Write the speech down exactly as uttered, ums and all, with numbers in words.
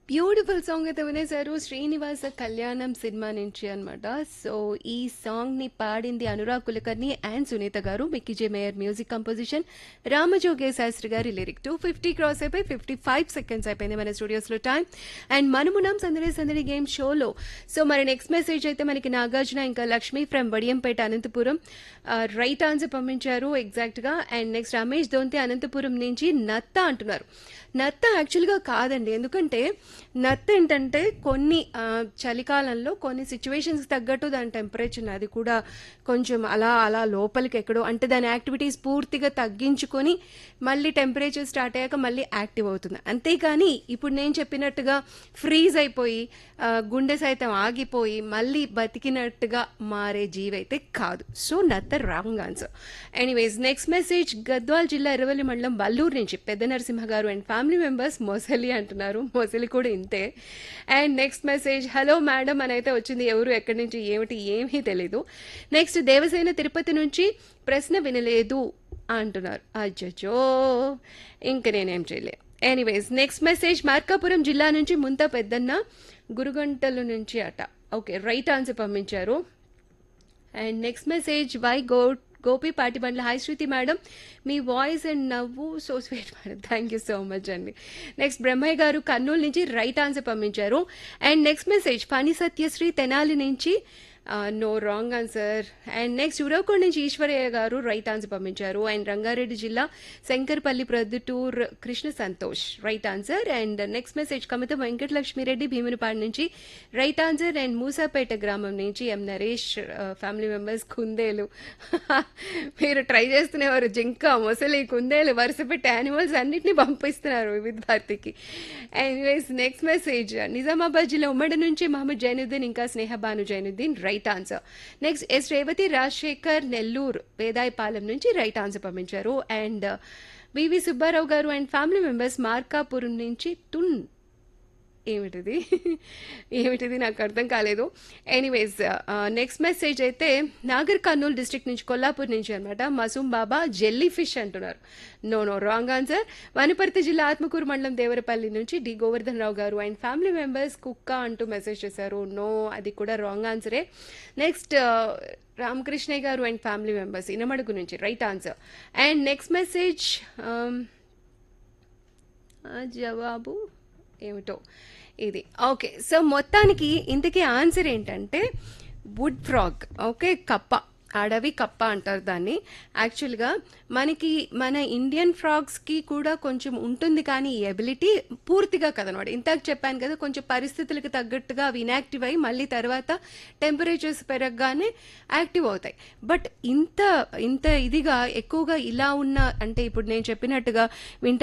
Beautiful song అయితే వినేశారు. Srinivasa Kalyanam cinema నుంచి అన్నమాట. సో ఈ సాంగ్ ని పాడింది అనురాగ్ కులకర్ణి అండ్ సునీత గారు. మిక్కీ జే mayor music composition, Ramajogayya Sastry గారి లిరిక్. టూ ఫిఫ్టీ క్రాస్ అయిపోయి ఫిఫ్టీ ఫైవ్ సెకండ్స్ అయిపోయింది మన స్టూడియోస్ లో టైం. అండ్ మనమున్నాం సందడి సందడి గేమ్ షోలో. సో మరి నెక్స్ట్ మెసేజ్ అయితే మనకి నాగార్జున ఇంకా Lakshmi from Vadiyampeta Anantapuram right answer పంపించారు ఎగ్జాక్ట్ గా. అండ్ నెక్స్ట్ రమేష్ దొంతి అనంతపురం నుంచి నత్త అంటున్నారు. నత్త యాక్చువల్గా కాదండి, ఎందుకంటే నత్త ఏంటంటే కొన్ని ఆ, చలికాలంలో కొన్ని సిచ్యువేషన్స్ తగ్గట్టు దాని టెంపరేచర్ అది కూడా కొంచెం అలా అలా లోపలికి ఎక్కడో అంటే దాని యాక్టివిటీస్ పూర్తిగా తగ్గించుకొని మళ్ళీ టెంపరేచర్ స్టార్ట్ అయ్యాక మళ్ళీ యాక్టివ్ అవుతుంది. అంతేకాని ఇప్పుడు నేను చెప్పినట్టుగా ఫ్రీజ్ అయిపోయి ఆ, గుండె సైతం ఆగిపోయి మళ్ళీ బతికినట్టుగా మారే జీవైతే కాదు. సో నత్త wrong answer. Anyways next message Gadwal జిల్లా ఎర్రవల్లి మండలం వల్లూరు నుంచి పెద్ద నరసింహ గారు అండ్ ఫ్యామిలీ మెంబర్స్ మొసలి అంటున్నారు. మొసలి కూడా ఇంతే. And next message hello madam అని అయితే వచ్చింది. ఎవరు ఎక్కడి నుంచి ఏమిటి ఏమీ తెలీదు. నెక్స్ట్ దేవసేన తిరుపతి నుంచి ప్రశ్న వినలేదు అంటున్నారు. అజ్జో ఇంక నేనేం చేయలే. ఎనీవేస్ నెక్స్ట్ మెసేజ్ మార్కాపురం జిల్లా నుంచి ముంత పెద్దన్న గురుగంటలు నుంచి అట. ఓకే రైట్ ఆన్సర్ పంపించారు. And next message why go Gopi Patibandla hi Shruti madam, me voice and నవ్వు so sweet madam, thank you so much అండి. నెక్స్ట్ బ్రహ్మయ్య గారు కర్నూలు నుంచి రైట్ ఆన్సర్ పంపించారు. And next message Phani Satyasri Tenali నుంచి no wrong answer. And next Uravakonda నుంచి ఈశ్వరయ్య గారు right answer పంపించారు. And Rangareddy జిల్లా Shankarpally Proddatur Krishna Santosh right answer. And next message కమిత Venkatalakshmi Reddy Bheemunipadu నుంచి రైట్ ఆన్సర్. అండ్ మూసాపేట గ్రామం నుంచి ఎం నరేష్ ఫ్యామిలీ మెంబర్స్ కుందేలు మీరు ట్రై చేస్తున్నవారు జింక మొసలి కుందేలు వరుస పెట్టి యానిమల్స్ అన్నింటినీ పంపిస్తున్నారు వివిధ భారతికి. ఎనీవేస్ నెక్స్ట్ మెసేజ్ నిజామాబాద్ జిల్లా ఉమ్మడి నుంచి మహమ్మద్ జైనుద్దీన్ ఇంకా Sneha Banu Zainuddin right answer. Next yes Revathi Rajasekhar Nellore Vedayapalem నుంచి రైట్ ఆన్సర్ పంపించారు. అండ్ వివి సుబ్బారావు గారు అండ్ ఫ్యామిలీ మెంబర్స్ మార్కాపురం నుంచి టున్ ఏమిటిది ఏమిటిది నాకు అర్థం కాలేదు. ఎనీవేస్ నెక్స్ట్ మెసేజ్ అయితే నాగర్ కర్నూలు డిస్ట్రిక్ట్ నుంచి కొల్లాపూర్ నుంచి అనమాట మసూం బాబా జెల్లీ ఫిష్ అంటున్నారు. No no wrong answer. Wanaparthy జిల్లా ఆత్మకూరు మండలం దేవరపల్లి నుంచి డి గోవర్ధన్ రావు గారు అండ్ ఫ్యామిలీ మెంబర్స్ కుక్క అంటూ మెసేజ్ చేశారు. నో అది కూడా రాంగ్ ఆన్సరే. నెక్స్ట్ రామకృష్ణయ్య గారు అండ్ ఫ్యామిలీ మెంబర్స్ ఇనమడుగు నుంచి right answer. And next message జవాబు ఏమిటో ఇది. ఓకే సో మొత్తానికి ఇంతకీ ఆన్సర్ ఏంటంటే వుడ్ ఫ్రాగ్. ఓకే కప్ప, అడవి కప్ప అంటారు దాన్ని. యాక్చువల్గా మనకి మన ఇండియన్ ఫ్రాగ్స్కి కూడా కొంచెం ఉంటుంది కానీ ఈ ఎబిలిటీ పూర్తిగా కదనమాట. ఇంతకు చెప్పాను కదా కొంచెం పరిస్థితులకు తగ్గట్టుగా అవి ఇన్యాక్టివ్ అయ్యి మళ్ళీ తర్వాత టెంపరేచర్స్ పెరగగానే యాక్టివ్ అవుతాయి. బట్ ఇంత ఇంత ఇదిగా ఎక్కువగా ఇలా ఉన్న అంటే ఇప్పుడు నేను చెప్పినట్టుగా వింటర్